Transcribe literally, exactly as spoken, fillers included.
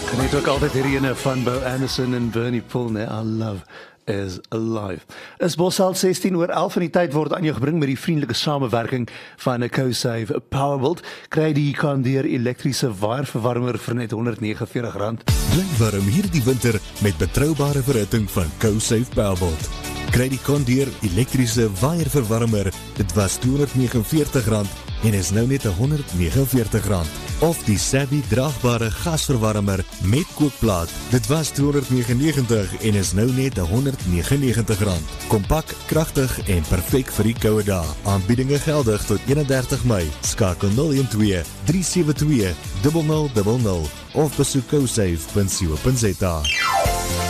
Geniet ook altyd hierdie ene van Bo Anderson en Bernie Poole, nee, I love is alive. Is Bosal sestien oor elf in die tyd word aan jou gebring met die vriendelike samewerking van 'n CoSave Powerbolt. Kry die Kandeer elektriese waierverwarmer vir net honderd nege en veertig rand. Bly warm hierdie winter met betroubare verhitting van CoSave Powerbolt. Kry die Kandeer elektriese waierverwarmer, dit was tweehonderd nege en veertig rand en is nou net honderd nege en veertig rand. Of die Savvy draagbare gasverwarmer met kookplaat, dit was tweehonderd negenennegentig en is nou net honderd negenennegentig rand. Kompak, kragtig en perfek vir die koue dae. Aanbiedinge geldig tot eenendertig Mei. Skakel nul een twee, drie sewe twee, nul nul nul nul of besoek cosave punt co punt za.